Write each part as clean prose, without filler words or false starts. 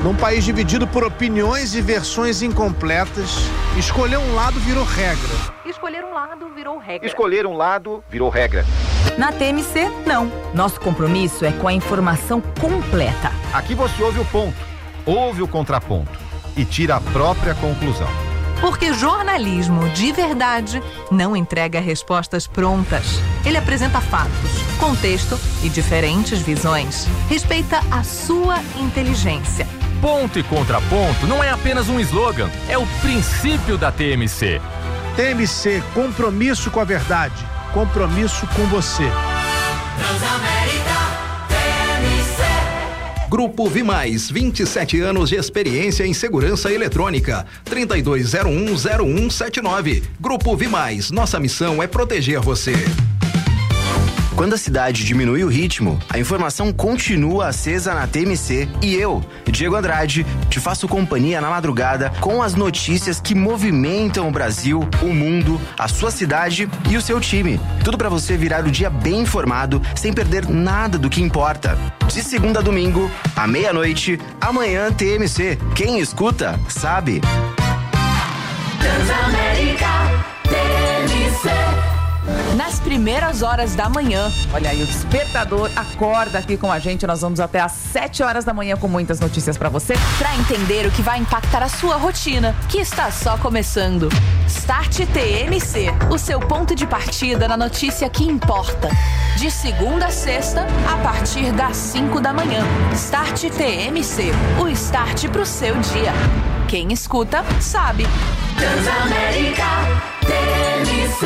Num país dividido por opiniões e versões incompletas, escolher um lado virou regra. Escolher um lado virou regra. Escolher um lado virou regra. Na TMC, não. Nosso compromisso é com a informação completa. Aqui você ouve o ponto, ouve o contraponto e tira a própria conclusão. Porque jornalismo de verdade não entrega respostas prontas. Ele apresenta fatos, contexto e diferentes visões. Respeita a sua inteligência. Ponto e contraponto não é apenas um slogan, é o princípio da TMC. TMC, compromisso com a verdade, compromisso com você. Transamérica, TMC. Grupo Vimais, 27 anos de experiência em segurança eletrônica. 32010179. Grupo Vimais, nossa missão é proteger você. Quando a cidade diminui o ritmo, a informação continua acesa na TMC e eu, Diego Andrade, te faço companhia na madrugada com as notícias que movimentam o Brasil, o mundo, a sua cidade e o seu time. Tudo para você virar o dia bem informado, sem perder nada do que importa. De segunda a domingo, à meia-noite, amanhã TMC. Quem escuta, sabe. Transamérica, TMC. Nas primeiras horas da manhã. Olha aí, o despertador acorda aqui com a gente. Nós vamos até às 7 horas da manhã com muitas notícias pra você. Pra entender o que vai impactar a sua rotina, que está só começando. Start TMC, o seu ponto de partida na notícia que importa. De segunda a sexta, a partir das 5 da manhã. Start TMC, o start pro seu dia. Quem escuta, sabe. Transamérica, TMC.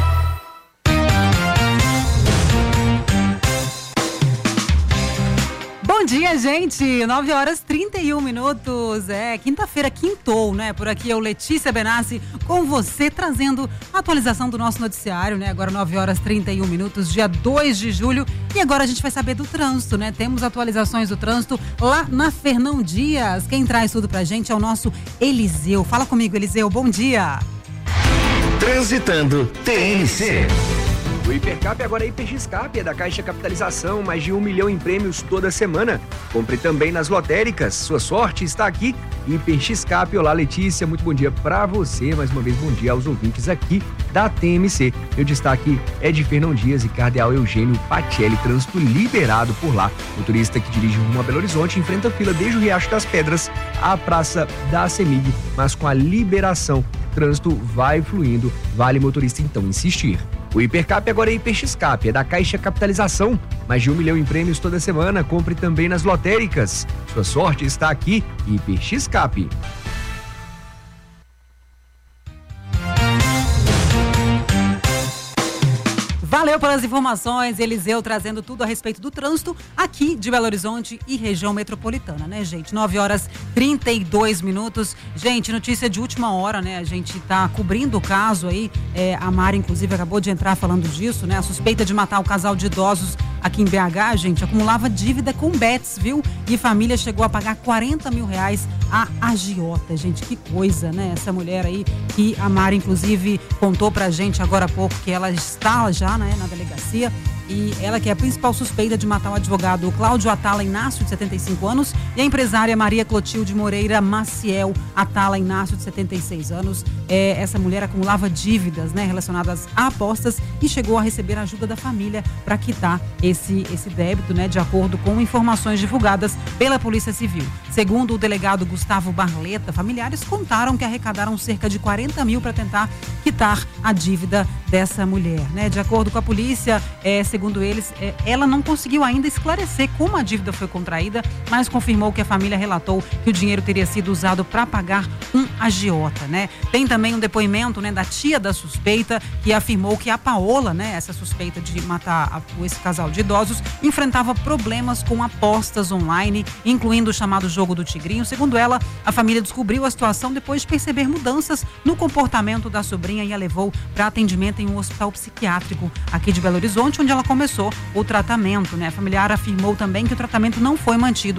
Bom dia, gente! 9 horas 31 minutos. Quinta-feira quintou, né? Por aqui eu, Letícia Benassi, com você, trazendo a atualização do nosso noticiário, né? Agora 9 horas 31 minutos, dia 2 de julho. E agora a gente vai saber do trânsito, né? Temos atualizações do trânsito lá na Fernão Dias. Quem traz tudo pra gente é o nosso Eliseu. Fala comigo, Eliseu. Bom dia! Transitando TMC. O Hipercap agora é Hiperxcap, é da Caixa Capitalização, mais de 1 milhão em prêmios toda semana. Compre também nas lotéricas, sua sorte está aqui. Hiperxcap, olá Letícia, muito bom dia para você, mais uma vez bom dia aos ouvintes aqui da TMC. Meu destaque é de Fernão Dias e Cardeal Eugênio Patelli, trânsito liberado por lá. Motorista que dirige rumo a Belo Horizonte enfrenta fila desde o Riacho das Pedras à Praça da CEMIG, mas com a liberação, o trânsito vai fluindo, vale motorista então insistir. O Hipercap agora é Hiperxcap, é da Caixa Capitalização. Mais de 1 milhão em prêmios toda semana. Compre também nas lotéricas. Sua sorte está aqui, Hiperxcap. Valeu pelas informações, Eliseu, trazendo tudo a respeito do trânsito aqui de Belo Horizonte e região metropolitana, né, gente? 9 horas 32 minutos. Gente, notícia de última hora, né? A gente tá cobrindo o caso aí. A Mari, inclusive, acabou de entrar falando disso, né? A suspeita de matar o casal de idosos aqui em BH, gente, acumulava dívida com bets, viu? E família chegou a pagar R$40 mil a agiota, gente, que coisa, né? Essa mulher aí, que a Mari, inclusive, contou pra gente agora há pouco que ela está já, né, na delegacia, e ela que é a principal suspeita de matar o advogado Cláudio Atala Inácio, de 75 anos, e a empresária Maria Clotilde Moreira Maciel Atala Inácio, de 76 anos. Essa mulher acumulava dívidas, né, relacionadas a apostas e chegou a receber a ajuda da família para quitar esse débito, né, de acordo com informações divulgadas pela Polícia Civil. Segundo o delegado Gustavo Barleta, familiares contaram que arrecadaram cerca de R$40 mil para tentar quitar a dívida dessa mulher, né? De acordo com a polícia, segundo eles, ela não conseguiu ainda esclarecer como a dívida foi contraída, mas confirmou que a família relatou que o dinheiro teria sido usado para pagar um agiota, né? Tem também um depoimento, né, da tia da suspeita, que afirmou que a Paola, né, essa suspeita de matar esse casal de idosos, enfrentava problemas com apostas online, incluindo o chamado jogo do tigrinho. Segundo ela, a família descobriu a situação depois de perceber mudanças no comportamento da sobrinha e a levou para atendimento em um hospital psiquiátrico aqui de Belo Horizonte, onde ela começou o tratamento, né? A familiar afirmou também que o tratamento não foi mantido aí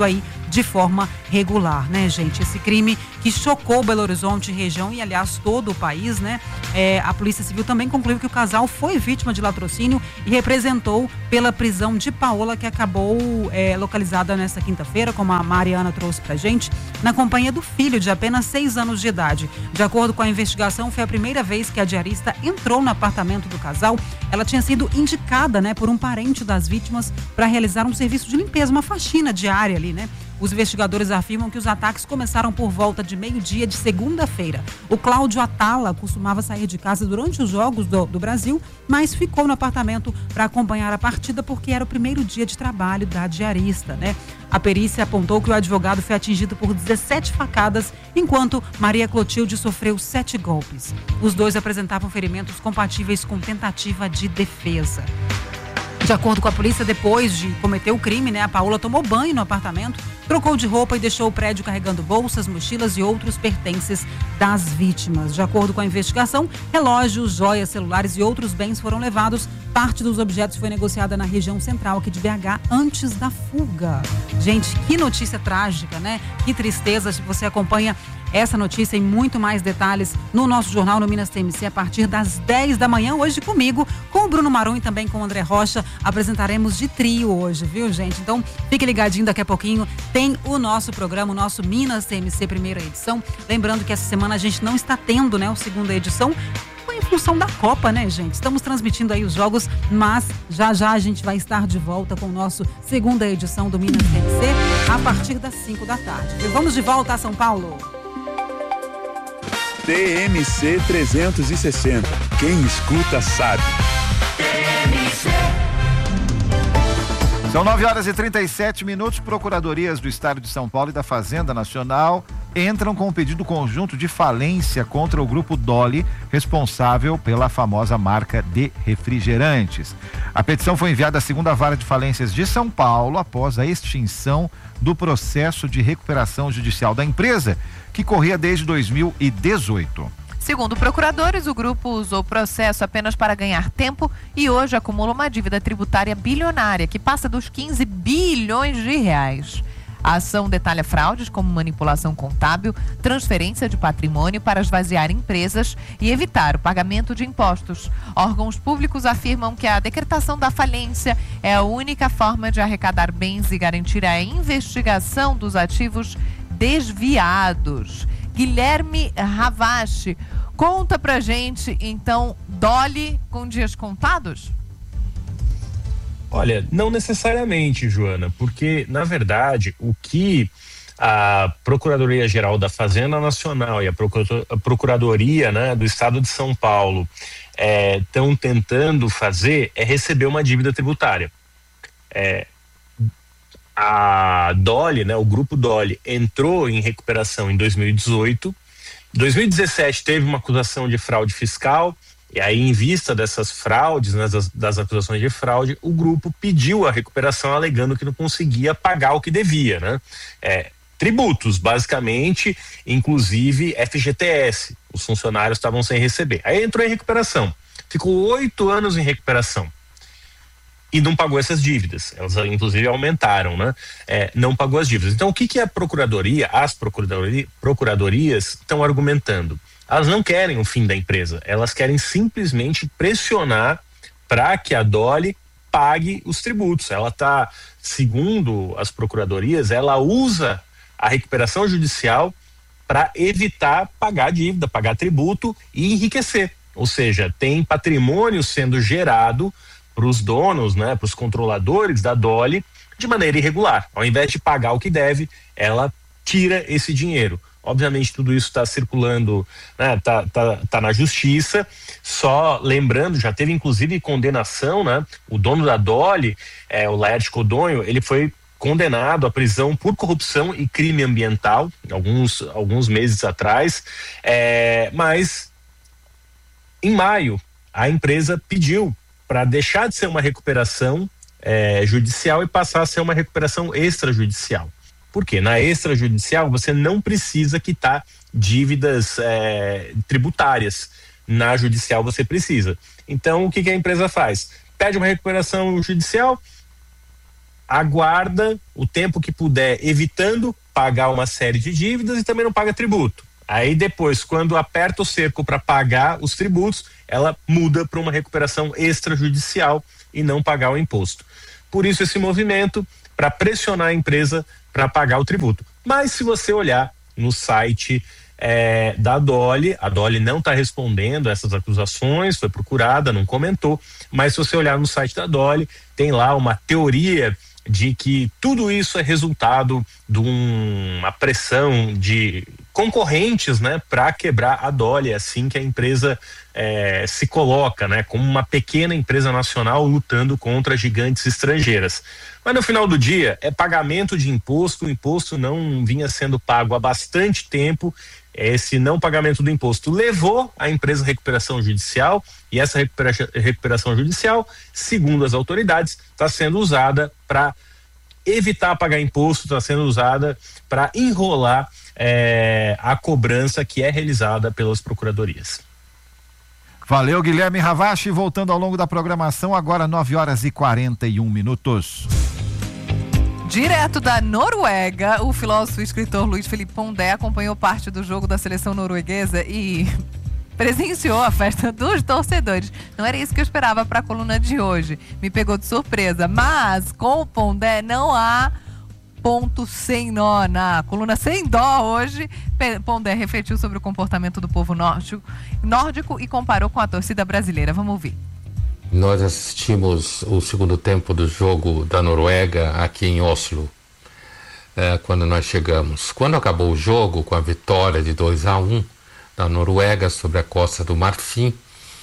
de forma regular, né, gente? Esse crime que chocou Belo Horizonte e região e, aliás, todo o país, né? A Polícia Civil também concluiu que o casal foi vítima de latrocínio e representou pela prisão de Paola, que acabou localizada nesta quinta-feira, como a Mariana trouxe pra gente, na companhia do filho de apenas 6 anos de idade. De acordo com a investigação, foi a primeira vez que a diarista entrou no apartamento do casal. Ela tinha sido indicada, né, por um parente das vítimas para realizar um serviço de limpeza, uma faxina diária ali, né? Os investigadores afirmam que os ataques começaram por volta de meio-dia de segunda-feira. O Cláudio Atala costumava sair de casa durante os Jogos do Brasil, mas ficou no apartamento para acompanhar a partida porque era o primeiro dia de trabalho da diarista, né? A perícia apontou que o advogado foi atingido por 17 facadas, enquanto Maria Clotilde sofreu 7 golpes. Os dois apresentavam ferimentos compatíveis com tentativa de defesa. De acordo com a polícia, depois de cometer o crime, né, a Paola tomou banho no apartamento, trocou de roupa e deixou o prédio carregando bolsas, mochilas e outros pertences das vítimas. De acordo com a investigação, relógios, joias, celulares e outros bens foram levados. Parte dos objetos foi negociada na região central aqui de BH antes da fuga. Gente, que notícia trágica, né? Que tristeza. Você acompanha essa notícia e muito mais detalhes no nosso jornal no Minas TMC a partir das 10 da manhã, hoje comigo, com o Bruno Marum e também com o André Rocha. Apresentaremos de trio hoje, viu, gente? Então, fique ligadinho, daqui a pouquinho tem o nosso programa, o nosso Minas TMC primeira edição. Lembrando que essa semana a gente não está tendo, né, a segunda edição, em função da Copa, né, gente? Estamos transmitindo aí os jogos, mas já a gente vai estar de volta com o nosso segunda edição do Minas TMC a partir das 5 da tarde. E vamos de volta a São Paulo. TMC 360. Quem escuta sabe. São 9h37. Procuradorias do Estado de São Paulo e da Fazenda Nacional entram com um pedido conjunto de falência contra o grupo Dolly, responsável pela famosa marca de refrigerantes. A petição foi enviada à segunda vara de falências de São Paulo após a extinção do processo de recuperação judicial da empresa, que corria desde 2018. Segundo procuradores, o grupo usou o processo apenas para ganhar tempo e hoje acumula uma dívida tributária bilionária que passa dos 15 bilhões de reais. A ação detalha fraudes como manipulação contábil, transferência de patrimônio para esvaziar empresas e evitar o pagamento de impostos. Órgãos públicos afirmam que a decretação da falência é a única forma de arrecadar bens e garantir a investigação dos ativos desviados. Guilherme Ravache, conta pra gente, então, Dolly com dias contados? Olha, não necessariamente, Joana, porque, na verdade, o que a Procuradoria-Geral da Fazenda Nacional e a Procuradoria, né, do Estado de São Paulo estão tentando fazer é receber uma dívida tributária. A Dolly, né, o grupo Dolly, entrou em recuperação em 2018. Em 2017 teve uma acusação de fraude fiscal. E aí, em vista dessas fraudes, né, das acusações de fraude, o grupo pediu a recuperação alegando que não conseguia pagar o que devia, né? Tributos, basicamente, inclusive FGTS. Os funcionários estavam sem receber. Aí entrou em recuperação. Ficou 8 anos em recuperação. E não pagou essas dívidas. Elas, inclusive, aumentaram, né? Não pagou as dívidas. Então, o que a Procuradoria, as procuradorias estão argumentando? Elas não querem o fim da empresa, elas querem simplesmente pressionar para que a Dolly pague os tributos. Ela está, segundo as procuradorias, ela usa a recuperação judicial para evitar pagar dívida, pagar tributo e enriquecer. Ou seja, tem patrimônio sendo gerado para os donos, né, para os controladores da Dolly de maneira irregular. Ao invés de pagar o que deve, ela tira esse dinheiro. Obviamente tudo isso está circulando, né, tá na justiça. Só lembrando, já teve inclusive condenação, né? O dono da Dolly, o Laerte Codonho, ele foi condenado à prisão por corrupção e crime ambiental alguns meses atrás, mas em maio a empresa pediu para deixar de ser uma recuperação judicial e passar a ser uma recuperação extrajudicial. Por quê? Na extrajudicial você não precisa quitar dívidas tributárias. Na judicial você precisa. Então o que a empresa faz? Pede uma recuperação judicial, aguarda o tempo que puder, evitando pagar uma série de dívidas e também não paga tributo. Aí depois, quando aperta o cerco para pagar os tributos, ela muda para uma recuperação extrajudicial e não pagar o imposto. Por isso esse movimento para pressionar a empresa para pagar o tributo. Mas se você olhar no site da Dolly, a Dolly não está respondendo a essas acusações, foi procurada, não comentou, mas se você olhar no site da Dolly, tem lá uma teoria de que tudo isso é resultado de uma pressão de concorrentes, né, para quebrar a Dolly, assim que a empresa se coloca, né, como uma pequena empresa nacional lutando contra gigantes estrangeiras. Mas no final do dia é pagamento de imposto, o imposto não vinha sendo pago há bastante tempo. Esse não pagamento do imposto levou a empresa à recuperação judicial, e essa recuperação judicial, segundo as autoridades, está sendo usada para evitar pagar imposto, está sendo usada para enrolar a cobrança que é realizada pelas procuradorias. Valeu, Guilherme Ravache, voltando ao longo da programação, agora 9h41. Direto da Noruega, o filósofo e escritor Luiz Felipe Pondé acompanhou parte do jogo da seleção norueguesa e presenciou a festa dos torcedores. Não era isso que eu esperava para a coluna de hoje. Me pegou de surpresa, mas com o Pondé não há ponto sem nó. Na coluna Sem Dó hoje, Pondé refletiu sobre o comportamento do povo nórdico e comparou com a torcida brasileira. Vamos ouvir. Nós assistimos o segundo tempo do jogo da Noruega aqui em Oslo, quando nós chegamos. Quando acabou o jogo, com a vitória de 2-1 da Noruega sobre a Costa do Marfim,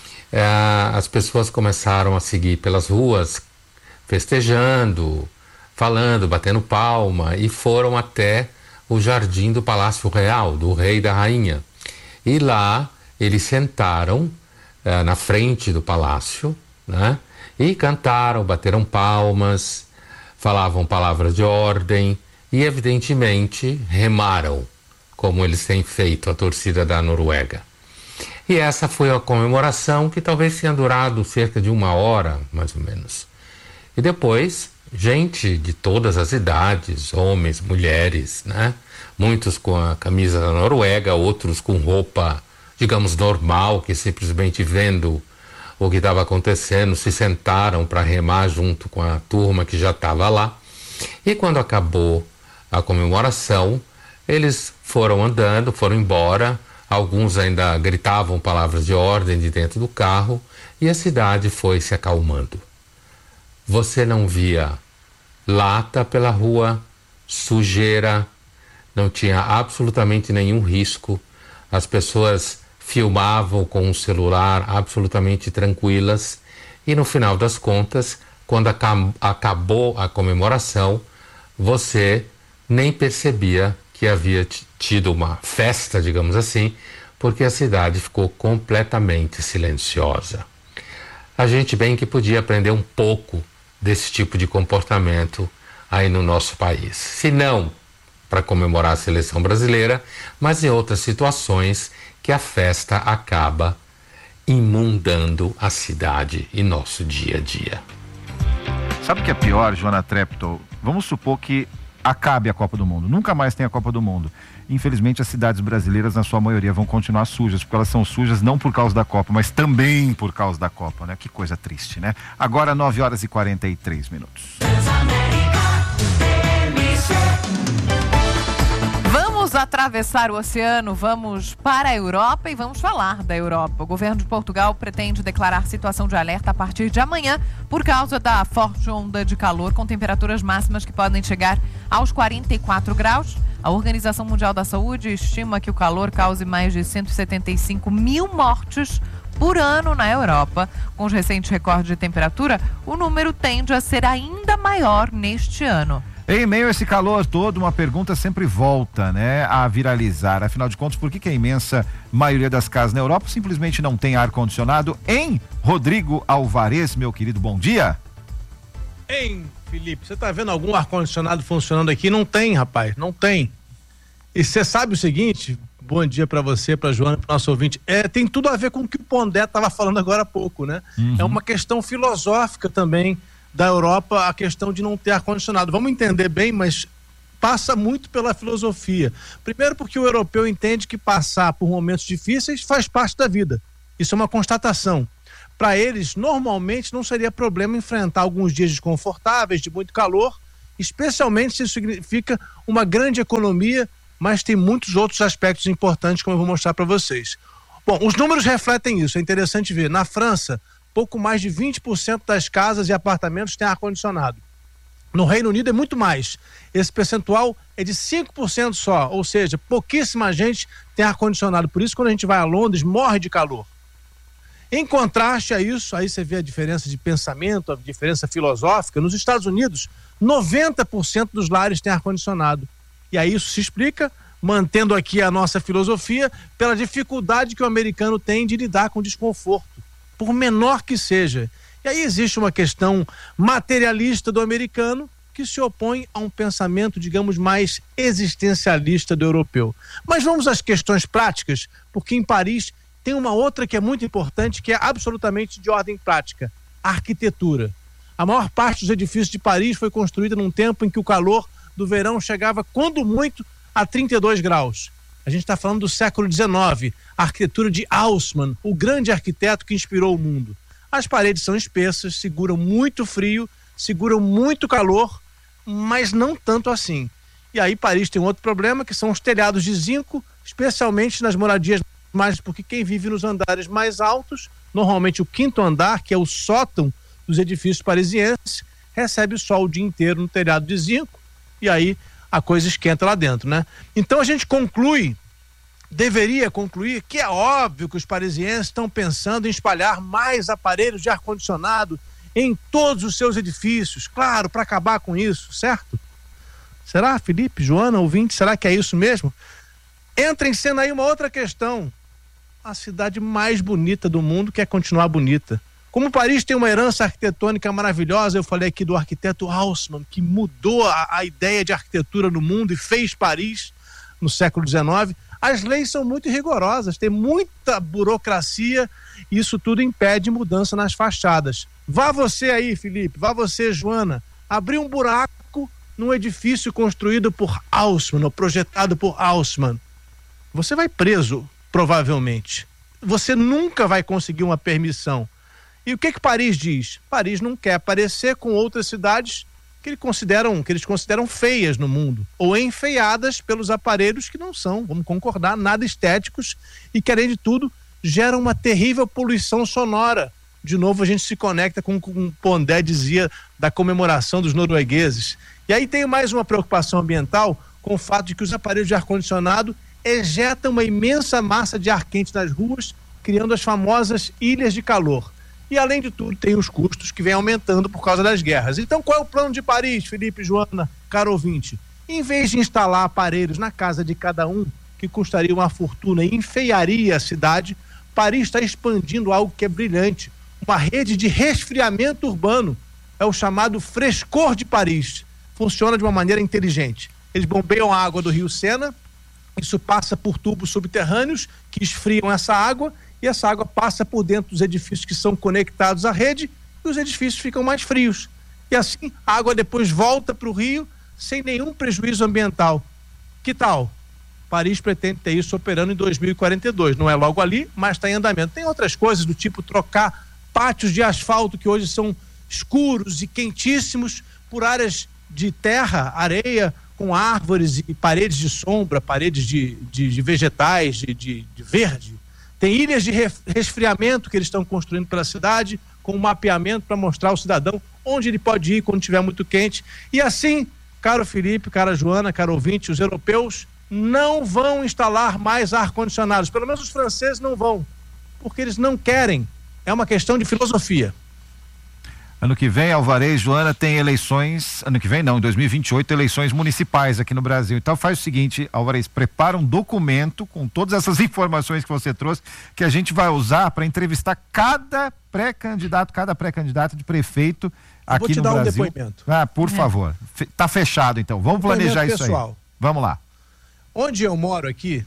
as pessoas começaram a seguir pelas ruas, festejando, falando, batendo palma, e foram até o jardim do Palácio Real, do rei e da rainha. E lá eles sentaram na frente do palácio, né? E cantaram, bateram palmas, falavam palavras de ordem e, evidentemente, remaram, como eles têm feito, a torcida da Noruega. E essa foi a comemoração, que talvez tenha durado cerca de 1 hora, mais ou menos. E depois, gente de todas as idades, homens, mulheres, né? Muitos com a camisa da Noruega, outros com roupa, digamos, normal, que simplesmente vendo o que estava acontecendo, se sentaram para remar junto com a turma que já estava lá. E quando acabou a comemoração, eles foram andando, foram embora, alguns ainda gritavam palavras de ordem de dentro do carro, e a cidade foi se acalmando. Você não via lata pela rua, sujeira, não tinha absolutamente nenhum risco, as pessoas filmavam com o celular absolutamente tranquilas, e no final das contas, quando acabou a comemoração, você nem percebia que havia tido uma festa, digamos assim, porque a cidade ficou completamente silenciosa. A gente bem que podia aprender um pouco desse tipo de comportamento aí no nosso país. Se não para comemorar a seleção brasileira, mas em outras situações que a festa acaba imundando a cidade e nosso dia a dia. Sabe o que é pior, Joana Treptow? Vamos supor que acabe a Copa do Mundo, nunca mais tem a Copa do Mundo. Infelizmente, as cidades brasileiras, na sua maioria, vão continuar sujas, porque elas são sujas não por causa da Copa, mas também por causa da Copa, né? Que coisa triste, né? Agora, 9h43. Vamos atravessar o oceano, vamos para a Europa e vamos falar da Europa. O governo de Portugal pretende declarar situação de alerta a partir de amanhã por causa da forte onda de calor, com temperaturas máximas que podem chegar aos 44 graus. A Organização Mundial da Saúde estima que o calor cause mais de 175 mil mortes por ano na Europa. Com os recentes recordes de temperatura, o número tende a ser ainda maior neste ano. Em meio a esse calor todo, uma pergunta sempre volta, né, a viralizar. Afinal de contas, por que a imensa maioria das casas na Europa simplesmente não tem ar-condicionado? Hein, Rodrigo Alvarez, meu querido, bom dia. Hein, Felipe, você tá vendo algum ar-condicionado funcionando aqui? Não tem, rapaz, não tem. E você sabe o seguinte, bom dia para você, para Joana, para nosso ouvinte, tem tudo a ver com o que o Pondé estava falando agora há pouco, né? É uma questão filosófica também da Europa a questão de não ter ar-condicionado. Vamos entender bem, mas passa muito pela filosofia. Primeiro porque o europeu entende que passar por momentos difíceis faz parte da vida. Isso é uma constatação. Para eles, normalmente, não seria problema enfrentar alguns dias desconfortáveis, de muito calor, especialmente se isso significa uma grande economia, mas tem muitos outros aspectos importantes, como eu vou mostrar para vocês. Bom, os números refletem isso, é interessante ver. Na França, pouco mais de 20% das casas e apartamentos têm ar-condicionado. No Reino Unido é muito mais. Esse percentual é de 5% só, ou seja, pouquíssima gente tem ar-condicionado. Por isso, quando a gente vai a Londres, morre de calor. Em contraste a isso, aí você vê a diferença de pensamento, a diferença filosófica. Nos Estados Unidos, 90% dos lares têm ar-condicionado. E aí isso se explica, mantendo aqui a nossa filosofia, pela dificuldade que o americano tem de lidar com desconforto, por menor que seja. E aí existe uma questão materialista do americano que se opõe a um pensamento, digamos, mais existencialista do europeu. Mas vamos às questões práticas, porque em Paris tem uma outra que é muito importante, que é absolutamente de ordem prática: a arquitetura. A maior parte dos edifícios de Paris foi construída num tempo em que o calor do verão chegava, quando muito, a 32 graus. A gente está falando do século XIX, a arquitetura de Haussmann, o grande arquiteto que inspirou o mundo. As paredes são espessas, seguram muito frio, seguram muito calor, mas não tanto assim. E aí Paris tem um outro problema, que são os telhados de zinco, especialmente nas moradias, mas porque quem vive nos andares mais altos, normalmente o quinto andar, que é o sótão dos edifícios parisienses, recebe o sol o dia inteiro no telhado de zinco, e aí a coisa esquenta lá dentro, né? Então a gente deveria concluir que é óbvio que os parisienses estão pensando em espalhar mais aparelhos de ar-condicionado em todos os seus edifícios, claro, para acabar com isso, certo? Será, Felipe, Joana, ouvinte, será que é isso mesmo? Entra em cena aí uma outra questão. A cidade mais bonita do mundo quer continuar bonita. Como Paris tem uma herança arquitetônica maravilhosa, eu falei aqui do arquiteto Haussmann, que mudou a ideia de arquitetura no mundo e fez Paris no século XIX. As leis são muito rigorosas, tem muita burocracia, e isso tudo impede mudança nas fachadas. Vá você aí, Felipe, vá você, Joana, abrir um buraco num edifício construído por Haussmann, ou projetado por Haussmann. Você vai preso, provavelmente. Você nunca vai conseguir uma permissão. E o que Paris diz? Paris não quer parecer com outras cidades que eles consideram feias no mundo, ou enfeiadas pelos aparelhos que não são, vamos concordar, nada estéticos, e que, além de tudo, geram uma terrível poluição sonora. De novo, a gente se conecta com o que o Pondé dizia da comemoração dos noruegueses. E aí tem mais uma preocupação ambiental com o fato de que os aparelhos de ar-condicionado ejetam uma imensa massa de ar quente nas ruas, criando as famosas ilhas de calor. E, além de tudo, tem os custos que vêm aumentando por causa das guerras. Então, qual é o plano de Paris, Felipe, Joana, caro ouvinte? Em vez de instalar aparelhos na casa de cada um, que custaria uma fortuna e enfeiaria a cidade, Paris está expandindo algo que é brilhante, uma rede de resfriamento urbano. É o chamado Frescor de Paris. Funciona de uma maneira inteligente. Eles bombeiam a água do rio Sena, isso passa por tubos subterrâneos que esfriam essa água, e essa água passa por dentro dos edifícios que são conectados à rede, e os edifícios ficam mais frios. E assim a água depois volta para o rio sem nenhum prejuízo ambiental. Que tal? Paris pretende ter isso operando em 2042. Não é logo ali, mas está em andamento. Tem outras coisas do tipo trocar pátios de asfalto que hoje são escuros e quentíssimos por áreas de terra, areia, com árvores e paredes de sombra, paredes de vegetais, de verde. Tem ilhas de resfriamento que eles estão construindo pela cidade, com um mapeamento para mostrar ao cidadão onde ele pode ir quando estiver muito quente. E assim, caro Felipe, cara Joana, caro ouvinte, os europeus não vão instalar mais ar-condicionados. Pelo menos os franceses não vão, porque eles não querem. É uma questão de filosofia. Ano que vem, Alvarez, Joana, tem eleições, ano que vem não, em 2028, eleições municipais aqui no Brasil. Então faz o seguinte, Alvarez, prepara um documento com todas essas informações que você trouxe, que a gente vai usar para entrevistar cada pré-candidato de prefeito aqui no Brasil. Vou te dar um depoimento. Por favor. Tá fechado então, vamos planejar isso aí. Vamos lá. Onde eu moro aqui,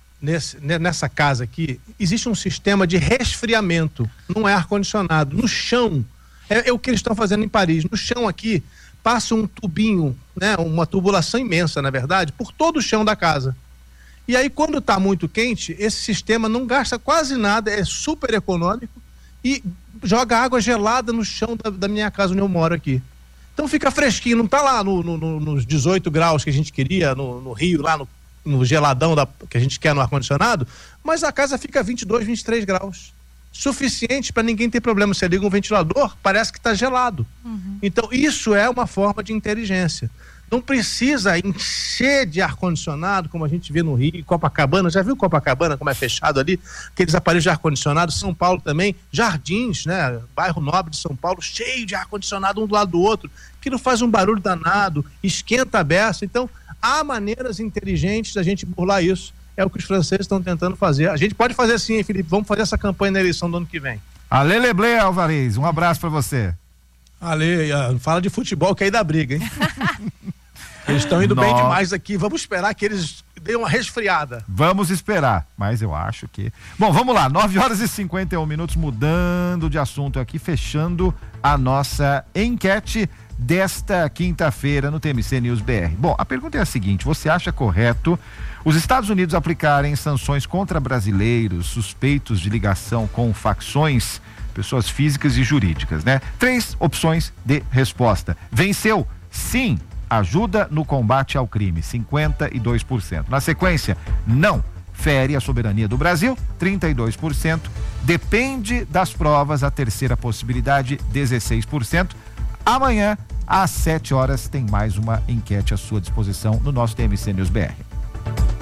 nessa casa aqui, existe um sistema de resfriamento, não é ar-condicionado, no chão. É o que eles estão fazendo em Paris. No chão aqui, passa um tubinho, né, uma tubulação imensa, na verdade, por todo o chão da casa. E aí, quando está muito quente, esse sistema não gasta quase nada, é super econômico e joga água gelada no chão da minha casa onde eu moro aqui. Então fica fresquinho, não está lá nos 18 graus que a gente queria, no Rio, lá no geladão que a gente quer no ar-condicionado, mas a casa fica 22, 23 graus. Suficiente para ninguém ter problema. Você liga um ventilador, parece que está gelado. Então, isso é uma forma de inteligência. Não precisa encher de ar-condicionado, como a gente vê no Rio, Copacabana. Já viu Copacabana, como é fechado ali? Aqueles aparelhos de ar-condicionado. São Paulo também, Jardins, né? Bairro nobre de São Paulo, cheio de ar-condicionado um do lado do outro. Aquilo faz um barulho danado, esquenta a beça. Então, há maneiras inteligentes da gente burlar isso. É o que os franceses estão tentando fazer. A gente pode fazer assim, hein, Felipe? Vamos fazer essa campanha na eleição do ano que vem. Ale Leblé Alvarez, um abraço para você. Ale, fala de futebol que aí dá briga, hein? Eles estão indo bem demais aqui. Vamos esperar que eles deem uma resfriada. Vamos esperar, mas eu acho que... Bom, vamos lá, 9h51, mudando de assunto aqui, fechando a nossa enquete desta quinta-feira no TMC News BR. Bom, a pergunta é a seguinte: você acha correto os Estados Unidos aplicarem sanções contra brasileiros suspeitos de ligação com facções, pessoas físicas e jurídicas, né? 3 opções de resposta. Venceu, sim, ajuda no combate ao crime, 52%. Na sequência, não, fere a soberania do Brasil, 32%. Depende das provas, a terceira possibilidade, 16%. Amanhã, às 7 horas, tem mais uma enquete à sua disposição no nosso TMC News BR.